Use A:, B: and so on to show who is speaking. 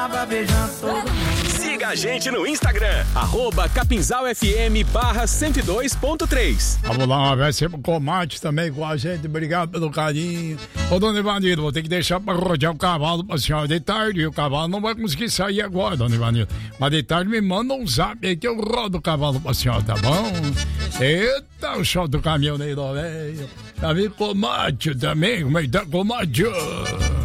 A: Siga a gente no Instagram, @capinzalfm/102.3.
B: Vamos lá, vai ser o Comate também com a gente, obrigado pelo carinho. Ô, dona Ivanildo, vou ter que deixar pra rodear o cavalo pra senhora de tarde, e o cavalo não vai conseguir sair agora, dona Ivanildo. Mas de tarde me manda um zap aí que eu rodo o cavalo pra senhora, tá bom? Eita, o show do caminhoneiro, velho. Já vi Comate também, como é que tá Comate?